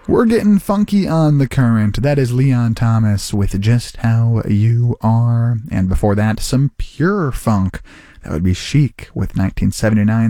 We're getting funky on the current. That is Leon Thomas with Just How You Are. And before that, some pure funk. That would be Chic with 1979.